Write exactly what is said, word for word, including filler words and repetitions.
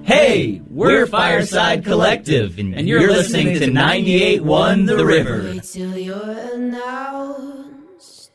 Hey, we're Fireside Collective, and, and you're, you're listening to ninety-eight point one The River. Wait till you're announced.